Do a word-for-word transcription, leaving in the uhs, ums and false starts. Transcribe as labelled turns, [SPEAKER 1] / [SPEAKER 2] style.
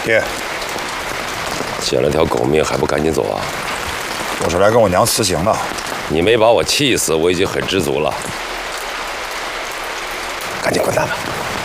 [SPEAKER 1] 爹，
[SPEAKER 2] 捡了条狗命还不赶紧走啊？
[SPEAKER 1] 我是来跟我娘辞行的。
[SPEAKER 2] 你没把我气死，我已经很知足了。赶紧滚蛋吧！